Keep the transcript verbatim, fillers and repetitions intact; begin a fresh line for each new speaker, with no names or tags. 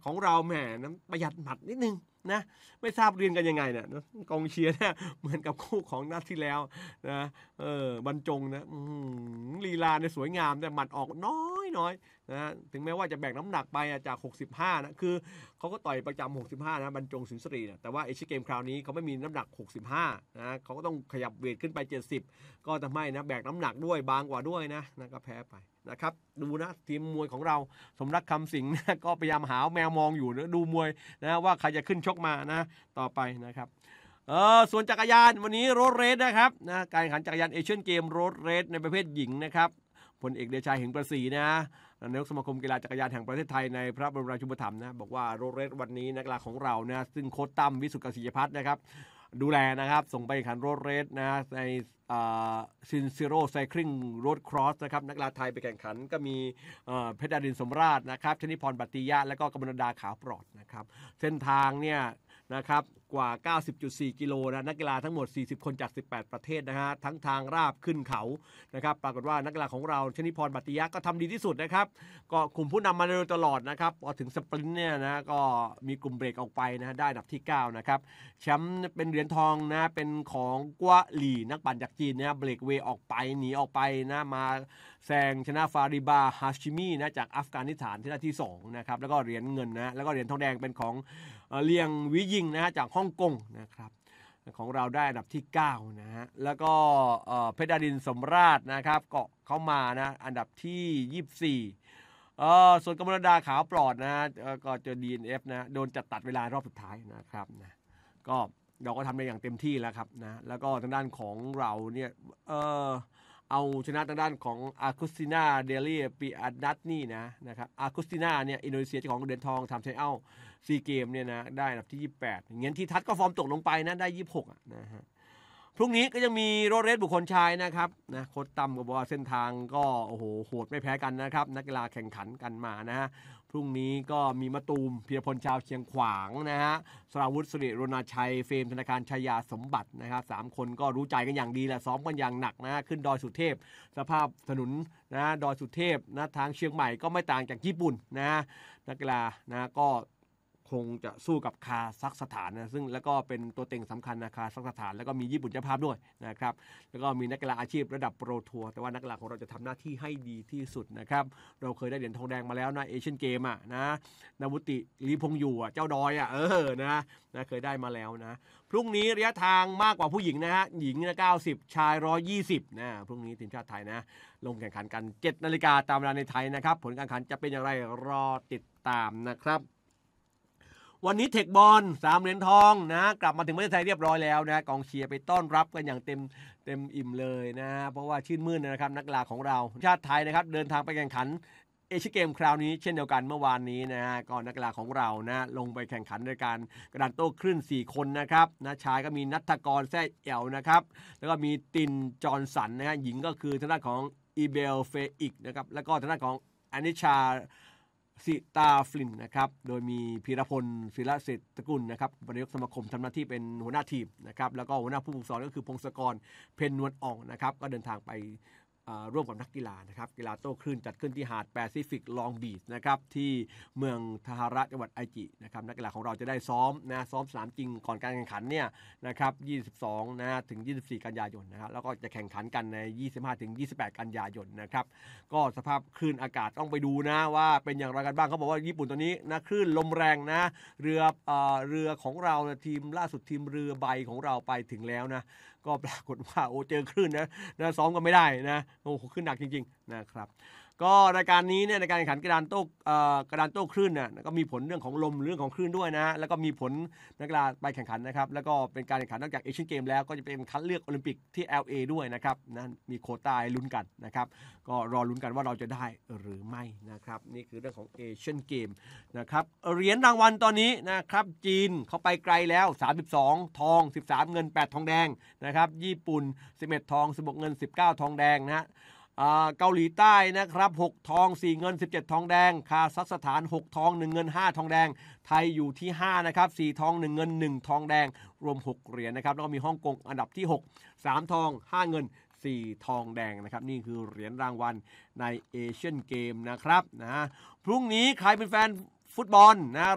ของเราแหมน้ำประหยัดหมัดนิดนึงนะไม่ทราบเรียนกันยังไงเนี่ยกองเชียร์เนี่ยเหมือนกับคู่ของนัดที่แล้วนะเออบรรจงนะลีลาเนี่ยสวยงามแต่หมัดออกน้อยน้อยนะถึงแม้ว่าจะแบ่งน้ำหนักไปจากหกสิบห้านะคือเขาก็ต่อยประจำหกสิบห้านะบรรจงสินสรีนะแต่ว่าเอเชียเกมคราวนี้เขาไม่มีน้ำหนักหกสิบห้านะเขาก็ต้องขยับเวทขึ้นไปเจ็ดสิบก็ทำให้นะแบกน้ำหนักด้วยบางกว่าด้วยนะนะก็แพ้ไปนะครับดูนะทีมมวยของเราสมรักคำสิงห์นะก็พยายามหาแมวมองอยู่นะดูมวยนะว่าใครจะขึ้นชกมานะต่อไปนะครับเออส่วนจักรยานวันนี้โรดเรสนะครับนะการแข่งขันจักรยานเอเชียนเกมโรดเรสในประเภทหญิงนะครับพลเอกเดชา เหงประศรีนะนายกสมาคมกีฬาจักรยานแห่งประเทศไทยในพระบรมราชูปถัมภ์นะบอกว่าโรดเรสวันนี้นักกีฬาของเรานะซึ่งโค้ชตั้มวิสุทธิ์กสิยพัฒน์นะครับดูแลนะครับส่งไปแข่งขันโรดเรสนะในซินซิโร่ไซคลิงโรดครอสนะครับนักกีฬาไทยไปแข่งขันก็มีเพชรดารินสมราชนะครับชนิพรบัตติยะและก็กมลดาขาวปลอดนะครับเส้นทางเนี่ยนะครับกว่า เก้าสิบจุดสี่ กิโลนะนักกีฬาทั้งหมดสี่สิบคนจากสิบแปดประเทศนะฮะทั้งทางราบขึ้นเขานะครับปรากฏว่านักกีฬาของเราชนิพรบัตติยะก็ทำดีที่สุดนะครับก็กลุ่มผู้นำมาโดยตลอดนะครับพอถึงสปรินต์เนี่ยนะก็มีกลุ่มเบรกออกไปนะได้อันดับที่เก้านะครับแชมป์เป็นเหรียญทองนะเป็นของกัวหลี่นักปั่นจากจีนนะเบรกเวย์ออกไปหนีออกไปนะมาแซงชนะฟาริบาฮาชิมีนะจากอัฟกานิสถานที่ได้ที่สองนะครับแล้วก็เหรียญเงินนะแล้วก็เหรียญทองแดงเป็นของเลียงวิยิงนะฮะจากฮ่องกงนะครับของเราได้อันดับที่เก้านะฮะแล้วก็เพชรดารินสมราชนะครับก็เข้ามานะอันดับที่ยี่สิบสี่เอ่อส่วนกมลดาขาวปลอดนะก็เจอ ดี เอ็น เอฟ นะโดนจัดตัดเวลารอบสุดท้ายนะครับนะก็เราก็ทำได้อย่างเต็มที่แล้วครับนะแล้วก็ทางด้านของเราเนี่ยเออเอาชนะทางด้านของอาคุสตินาเดลีปีอานัตนี่นะนะครับอาคุสตินาเนี่ยอินโดนีเซียเจ้าของเหรียญทองทำไชอัลซีเกมเนี่ยนะได้อันดับที่ยี่สิบแปดเงี้ยที่ทัดก็ฟอร์มตกลงไปนะได้ยี่สิบหกนะฮะพรุ่งนี้ก็ยังมีโรดเรสบุคคลชายนะครับนะโค้ชตั้มก็บอกว่าเส้นทางก็โอ้โหโหดไม่แพ้กันนะครับนักกีฬาแข่งขันกันมานะฮะพรุ่งนี้ก็มีมะตูมพีรพลชาวเชียงขวางนะฮะสราวุฒิสิริรณชัยเฟรมธนาคารชัยยาสมบัตินะครับสามคนก็รู้ใจกันอย่างดีแหละซ้อมกันอย่างหนักนะขึ้นดอยสุเทพสภาพถนนนะดอยสุเทพนะทางเชียงใหม่ก็ไม่ต่างจากญี่ปุ่นนะนักกีฬานะก็คงจะสู้กับคาซัคสถานนะซึ่งแล้วก็เป็นตัวเต็งสำคัญนะคาซัคสถานแล้วก็มีญี่ปุ่นเจ้าภาพด้วยนะครับแล้วก็มีนักกีฬาอาชีพระดับโปรทัวร์แต่ว่านักกีฬาของเราจะทำหน้าที่ให้ดีที่สุดนะครับเราเคยได้เหรียญทองแดงมาแล้วนะเอเชียนเกมอ่ะนะนาวุติลีพงอยู่อ่ะเจ้าดอยอ่ะเออนะนะเคยได้มาแล้วนะพรุ่งนี้ระยะทางมากกว่าผู้หญิงนะฮะหญิงนะเก้าสิบชายหนึ่งร้อยยี่สิบนะพรุ่งนี้ทีมชาติไทยนะลงแข่งขันกัน เจ็ดนาฬิกาตามเวลาในไทยนะครับผลการแข่งขันจะเป็นอย่างไรรอติดตามนะครับวันนี้เทคบอลสามเหรียญทองนะกลับมาถึงประเทศไทยเรียบร้อยแล้วนะกองเชียร์ไปต้อนรับกันอย่างเต็มเต็มอิ่มเลยนะเพราะว่าชื่นมื่นนะครับนักกีฬาของเราชาติไทยนะครับเดินทางไปแข่งขันเอเชียเกมคราวนี้เช่นเดียวกันเมื่อวานนี้นะฮะก็นักกีฬาของเรานะลงไปแข่งขันในการกระดานโต้คลื่นสี่คนนะครับนะชายก็มีณัฐกรแซ่เอี่ยวนะครับแล้วก็มีตินจอห์นสันนะฮะหญิงก็คือทางด้านของอีเบลเฟอิกนะครับแล้วก็ทางด้านของอนิชาสิตาฟลินนะครับโดยมีพีรพลศิลเศรษฐกุลนะครับนายกสมาคมทำหน้าที่เป็นหัวหน้าทีมนะครับแล้วก็หัวหน้าผู้ฝึกสอนก็คือพงศกรเพ็ญนวลอ่องนะครับก็เดินทางไปร่วมกับนักกีฬานะครับกีฬาโต้คลื่นจัดขึ้นที่หาดแปซิฟิกลองบีชนะครับที่เมืองทาฮาระจังหวัดไอจินะครับนักกีฬาของเราจะได้ซ้อมนะซ้อมสนามจริงก่อนการแข่งขันเนี่ยนะครับยี่สิบสองนะถึงยี่สิบสี่กันยายนนะครับแล้วก็จะแข่งขันกันในยี่สิบห้าถึงยี่สิบแปดกันยายนนะครับก็สภาพคลื่นอากาศต้องไปดูนะว่าเป็นอย่างไรกันบ้างเขาบอกว่าญี่ปุ่นตอนนี้นะคลื่นลมแรงนะเรือเอ่อเรือของเราทีมล่าสุดทีมเรือใบของเราไปถึงแล้วนะก็ปรากฏว่าโอ้เจอคลื่นนะนะซ้อมก็ไม่ได้นะโอ้ขึ้นหนักจริงๆนะครับก็รายการนี้เนี่ยในการแข่งขันกระดานโต้กระดานโต้คลื่นเนี่ยก็มีผลเรื่องของลมเรื่องของคลื่นด้วยนะแล้วก็มีผลนักกีฬาไปแข่งขันนะครับแล้วก็เป็นการแข่งขันนอกจากเอเชียนเกมแล้วก็จะเป็นคัดเลือกโอลิมปิกที่ แอล เอ ด้วยนะครับนะมีโควต้าให้ลุ้นกันนะครับก็รอลุ้นกันว่าเราจะได้หรือไม่นะครับนี่คือเรื่องของเอเชียนเกมนะครับเหรียญรางวัลตอนนี้นะครับจีนเขาไปไกลแล้วสามสิบสองทองสิบสามเงินแปดทองแดงนะครับญี่ปุ่นสิบเอ็ดทองสิบหกเงินสิบเก้าทองแดงนะฮะเกาหลีใต้นะครับหกทองสี่เงินสิบเจ็ดทองแดงคาซัคสถานหกทองหนึ่งเงินห้าทองแดงไทยอยู่ที่ห้านะครับสี่ทองหนึ่งเงินหนึ่งทองแดงรวมหกเหรียญนะครับแล้วก็มีฮ่องกงอันดับที่หก สามทองห้าเงินสี่ทองแดงนะครับนี่คือเหรียญรางวัลในเอเชียนเกมนะครับนะพรุ่งนี้ใครเป็นแฟนฟุตบอลนะ